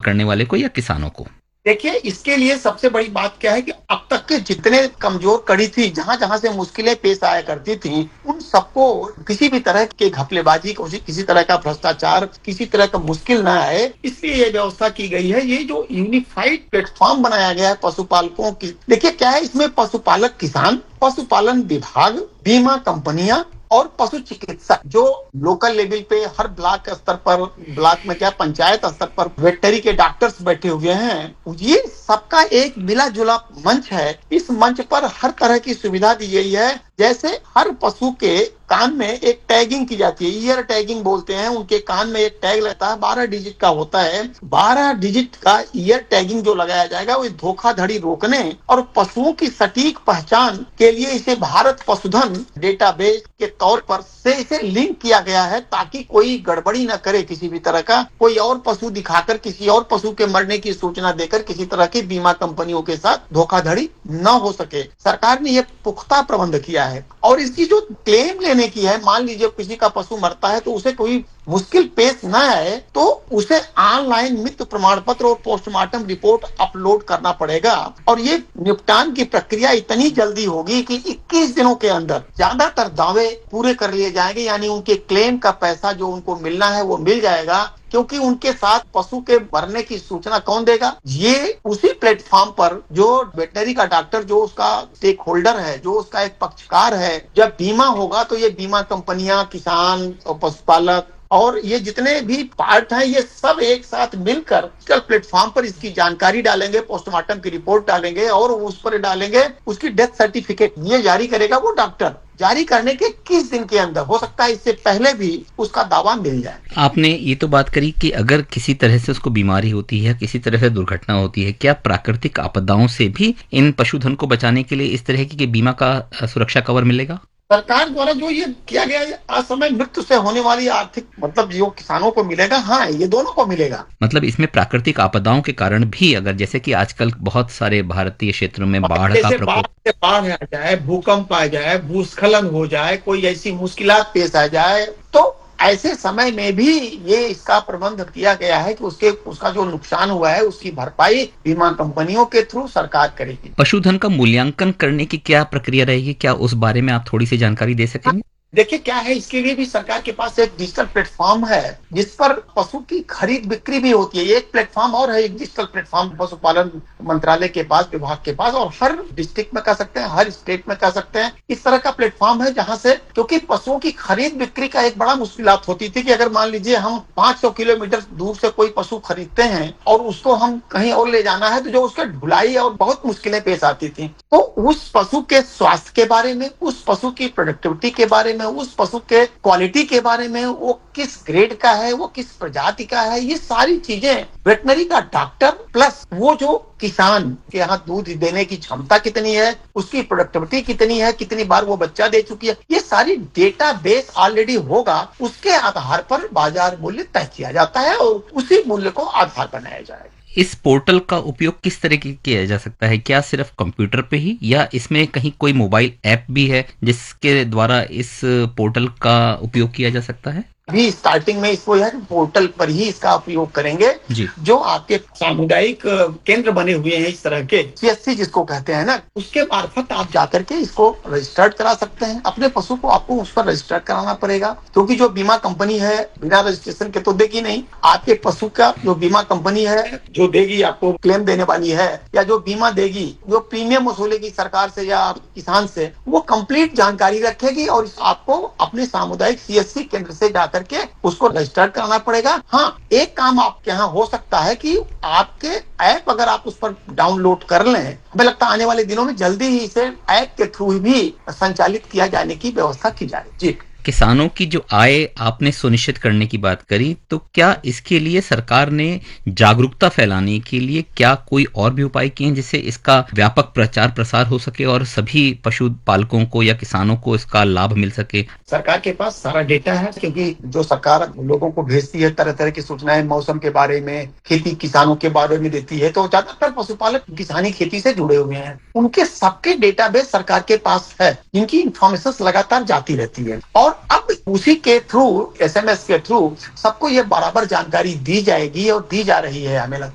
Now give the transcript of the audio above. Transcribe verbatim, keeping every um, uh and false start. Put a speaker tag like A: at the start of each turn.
A: करने वाले को या किसानों को?
B: देखिए, इसके लिए सबसे बड़ी बात क्या है कि अब तक के जितने कमजोर कड़ी थी, जहां जहां से मुश्किलें पेश आया करती थी, उन सबको किसी भी तरह के घपलेबाजी, किसी तरह का भ्रष्टाचार, किसी तरह का मुश्किल ना आए, इसलिए ये व्यवस्था की गई है। ये जो यूनिफाइड प्लेटफॉर्म बनाया गया है पशुपालकों की, देखिए क्या है, इसमें पशुपालक किसान, पशुपालन विभाग, बीमा कंपनियां और पशु चिकित्सक जो लोकल लेवल पे हर ब्लॉक स्तर पर, ब्लॉक में क्या पंचायत स्तर पर वेटनरी के डॉक्टर्स बैठे हुए हैं, ये सबका एक मिला जुला मंच है। इस मंच पर हर तरह की सुविधा दी गई है। जैसे हर पशु के कान में एक टैगिंग की जाती है, ईयर टैगिंग बोलते हैं, उनके कान में एक टैग लगता है, बारह डिजिट का होता है। बारह डिजिट का ईयर टैगिंग जो लगाया जाएगा वो धोखाधड़ी रोकने और पशुओं की सटीक पहचान के लिए इसे भारत पशुधन डेटाबेस के तौर पर से इसे लिंक किया गया है, ताकि कोई गड़बड़ी न करे किसी भी तरह का, कोई और पशु दिखाकर किसी और पशु के मरने की सूचना देकर किसी तरह की बीमा कंपनियों के साथ धोखाधड़ी न हो सके। सरकार ने यह पुख्ता प्रबंध किया है। और इसकी जो क्लेम लेने की है, मान लीजिए किसी का पशु मरता है तो उसे कोई मुश्किल पेश न आए तो उसे ऑनलाइन मृत्यु प्रमाण पत्र और पोस्टमार्टम रिपोर्ट अपलोड करना पड़ेगा। और ये निपटान की प्रक्रिया इतनी जल्दी होगी कि इक्कीस दिनों के अंदर ज्यादातर दावे पूरे कर लिए जाएंगे, यानी उनके क्लेम का पैसा जो उनको मिलना है वो मिल जाएगा। क्योंकि उनके साथ पशु के मरने की सूचना कौन देगा? ये उसी प्लेटफॉर्म पर जो वेटनरी का डॉक्टर, जो उसका स्टेक होल्डर है, जो उसका एक पक्षकार है, जब बीमा होगा तो ये बीमा कंपनियां, किसान और पशुपालक और ये जितने भी पार्ट हैं, ये सब एक साथ मिलकर डिजिटल प्लेटफॉर्म पर इसकी जानकारी डालेंगे, पोस्टमार्टम की रिपोर्ट डालेंगे और उस पर डालेंगे उसकी डेथ सर्टिफिकेट। ये जारी करेगा वो डॉक्टर। जारी करने के किस दिन के अंदर, हो सकता है इससे पहले भी उसका दावा मिल जाए।
A: आपने ये तो बात करी कि अगर किसी तरह से उसको बीमारी होती है, किसी तरह से दुर्घटना होती है, क्या प्राकृतिक आपदाओं से भी इन पशुधन को बचाने के लिए इस तरह की बीमा का सुरक्षा कवर मिलेगा?
B: सरकार द्वारा जो ये किया गया है, असमय मृत्यु से होने वाली आर्थिक मतलब जो किसानों को मिलेगा, हाँ ये दोनों को मिलेगा।
A: मतलब इसमें प्राकृतिक आपदाओं के कारण भी, अगर जैसे कि आजकल बहुत सारे भारतीय क्षेत्रों में बाढ़ का प्रकोप,
B: बाढ़ आ जाए, भूकंप आ जाए, भूस्खलन हो जाए, कोई ऐसी मुश्किलात पेश आ जाए, तो ऐसे समय में भी ये इसका प्रबंध किया गया है कि उसके उसका जो नुकसान हुआ है उसकी भरपाई बीमा कंपनियों के थ्रू सरकार करेगी।
A: पशुधन का मूल्यांकन करने की क्या प्रक्रिया रहेगी? क्या उस बारे में आप थोड़ी सी जानकारी दे सकेंगे?
B: देखिए क्या है, इसके लिए भी सरकार के पास एक डिजिटल प्लेटफॉर्म है जिस पर पशु की खरीद बिक्री भी होती है। एक प्लेटफॉर्म और है, एक डिजिटल प्लेटफॉर्म पशुपालन मंत्रालय के पास, विभाग के पास, और हर डिस्ट्रिक्ट में कर सकते हैं, हर स्टेट में कर सकते हैं। इस तरह का प्लेटफॉर्म है जहां से, क्योंकि पशुओं की खरीद बिक्री का एक बड़ा मुश्किलात होती थी कि अगर मान लीजिए हम पांच सौ किलोमीटर दूर से कोई पशु खरीदते हैं और उसको हम कहीं और ले जाना है तो जो उसके ढुलाई और बहुत मुश्किलें पेश आती थी। तो उस पशु के स्वास्थ्य के बारे में, उस पशु की प्रोडक्टिविटी के बारे में, उस पशु के क्वालिटी के बारे में, वो किस ग्रेड का है, वो किस प्रजाति का है, ये सारी चीजें वेटनरी का डॉक्टर प्लस वो जो किसान के यहाँ दूध देने की क्षमता कितनी है, उसकी प्रोडक्टिविटी कितनी है, कितनी बार वो बच्चा दे चुकी है, ये सारी डेटा बेस ऑलरेडी होगा। उसके आधार पर बाजार मूल्य तय किया जाता है और उसी मूल्य को आधार बनाया जाएगा।
A: इस पोर्टल का उपयोग किस तरह की किया जा सकता है? क्या सिर्फ कंप्यूटर पे ही, या इसमें कहीं कोई मोबाइल ऐप भी है जिसके द्वारा इस पोर्टल का उपयोग किया जा सकता है?
B: अभी स्टार्टिंग में इसको यार पोर्टल पर ही इसका उपयोग करेंगे। जो आपके सामुदायिक केंद्र बने हुए हैं इस तरह के, सीएससी जिसको कहते हैं ना, उसके मार्फत आप जाकर के इसको रजिस्टर्ड करा सकते हैं। अपने पशु को आपको उस पर रजिस्टर्ड कराना पड़ेगा, क्योंकि जो बीमा कंपनी है बिना रजिस्ट्रेशन के तो देगी नहीं। आपके पशु का जो बीमा कंपनी है जो देगी, आपको क्लेम देने वाली है या जो बीमा देगी, जो प्रीमियम वसूलेगी सरकार से या किसान से, वो कंप्लीट जानकारी रखेगी और आपको अपने सामुदायिक सीएससी केंद्र से जाकर करके उसको रजिस्टर कराना पड़ेगा। हाँ, एक काम आपके यहाँ हो सकता है कि आपके ऐप अगर आप उस पर डाउनलोड कर लें, हमें लगता है आने वाले दिनों में जल्दी ही इसे ऐप के थ्रू भी संचालित किया जाने की व्यवस्था की जाए। जी,
A: किसानों की जो आय आपने सुनिश्चित करने की बात करी, तो क्या इसके लिए सरकार ने जागरूकता फैलाने के लिए क्या कोई और भी उपाय किए हैं जिससे इसका व्यापक प्रचार प्रसार हो सके और सभी पशुपालकों को या किसानों को इसका लाभ मिल सके?
B: सरकार के पास सारा डेटा है, क्योंकि जो सरकार लोगों को भेजती है तरह तरह की सूचनाएं, मौसम के बारे में, खेती किसानों के बारे में देती है, तो ज्यादातर पशुपालक किसानी खेती से जुड़े हुए हैं। उनके सबके डेटाबेस सरकार के पास है, जिनकी इंफॉर्मेशन लगातार जाती रहती है। और अब उसी के थ्रू, एसएमएस के थ्रू सबको ये बराबर जानकारी दी जाएगी और दी जा रही है। हमें लगता